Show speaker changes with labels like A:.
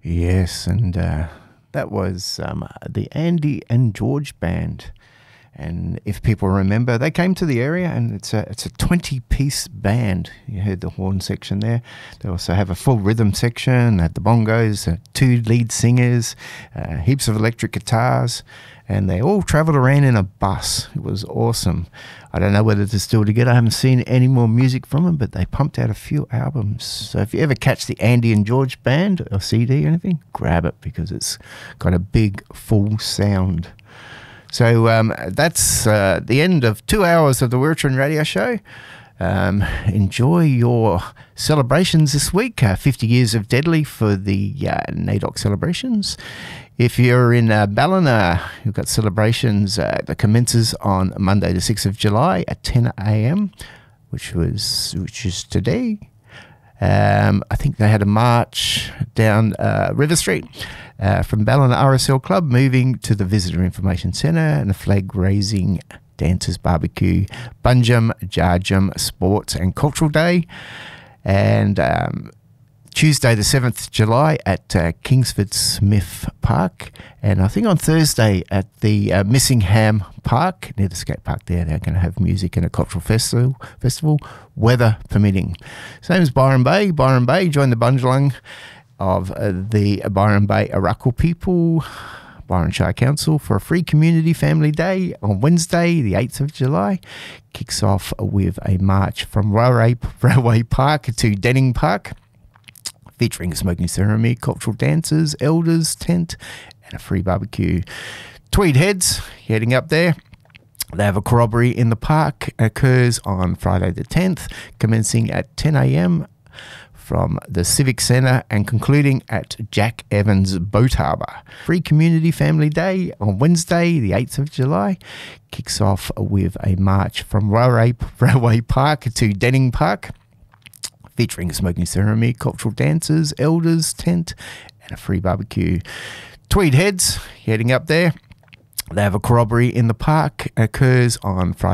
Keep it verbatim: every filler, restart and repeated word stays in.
A: Yes, and uh, that was um, the Andy and George Band. And if people remember, they came to the area, and it's a it's a twenty-piece band. You heard the horn section there. They also have a full rhythm section, had the bongos, uh, two lead singers, uh, heaps of electric guitars, and they all travelled around in a bus. It was awesome. I don't know whether they're still together. I haven't seen any more music from them, but they pumped out a few albums. So if you ever catch the Andy and George Band or C D or anything, grab it because it's got a big, full sound. So um, that's uh, the end of two hours of the Wiratron Radio Show. Um, enjoy your celebrations this week. Uh, fifty years of Deadly for the uh, NAIDOC celebrations. If you're in uh, Ballina, you've got celebrations uh, that commences on Monday the sixth of July at ten a.m., which was which is today. Um, I think they had a march down uh, River Street uh, from Ballina R S L Club, moving to the Visitor Information Centre, and a flag-raising dancers barbecue, Bunjum, Jarjum Sports and Cultural Day. And um, Tuesday the seventh of July at uh, Kingsford Smith Park, and I think on Thursday at the uh, Missingham Park, near the skate park there, they're going to have music and a cultural festival, festival, weather permitting. Same as Byron Bay. Byron Bay joined the Bundjalung of uh, the Byron Bay Arakwal people, Byron Shire Council, for a free community family day on Wednesday the eighth of July. Kicks off with a march from Railway, Railway Park to Denning Park, featuring a smoking ceremony, cultural dances, elders, tent, and a free barbecue. Tweed Heads, heading up there. They have a corroboree in the park. It occurs on Friday the tenth, commencing at ten a.m. from the Civic Centre and concluding at Jack Evans Boat Harbour. Free Community Family Day on Wednesday the eighth of July. Kicks off with a march from Railway, Railway Park to Denning Park, featuring a smoking ceremony, cultural dances, elders, tent, and a free barbecue. Tweed Heads, heading up there. They have a corroboree in the park. It occurs on Friday